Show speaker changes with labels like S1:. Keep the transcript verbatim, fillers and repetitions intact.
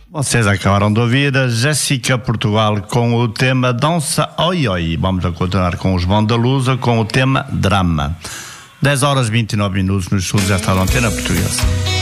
S1: Vocês acabaram de ouvir a Jéssica Portugal com o tema Dança Oi Oi. Vamos a continuar com os Bondalusa com o tema Drama. dez horas e vinte e nove minutos nos estudos desta Antena Portuguesa.